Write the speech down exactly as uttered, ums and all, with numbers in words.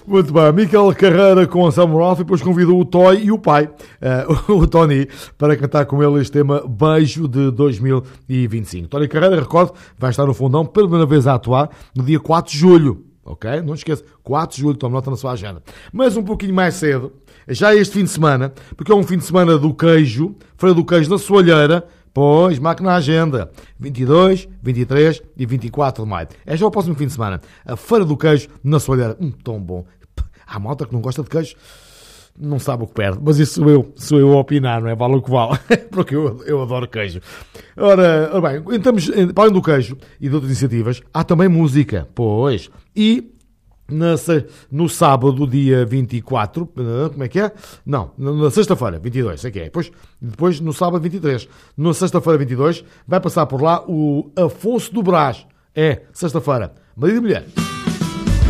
Muito bem, Miquel Carreira com Anselmo Ralph e depois convidou o Toy e o pai, uh, o Tony, para cantar com ele este tema Beijo de dois mil e vinte e cinco. Tony Carreira, recordo, vai estar no Fundão pela primeira vez a atuar no dia quatro de julho. Ok? Não esqueça, quatro de julho, tome nota na sua agenda. Mas um pouquinho mais cedo, já este fim de semana, porque é um fim de semana do queijo, Feira do Queijo na Soalheira, pois, marque na agenda, vinte e dois, vinte e três e vinte e quatro de maio. É já o próximo fim de semana. A Feira do Queijo na Soalheira. Hum, tão bom. Há malta que não gosta de queijo, não sabe o que perde. Mas isso sou eu, sou eu a opinar, não é? Vale o que vale. Porque eu, eu adoro queijo. Ora, ora bem, estamos, para além do queijo e de outras iniciativas, há também música. Pois. E na, no sábado, dia vinte e quatro, como é que é? Não, na sexta-feira, vinte e dois, sei que é. Depois, depois no sábado, vinte e três. Na sexta-feira, vinte e dois, vai passar por lá o Afonso do Brás. É, sexta-feira. Marido e mulher.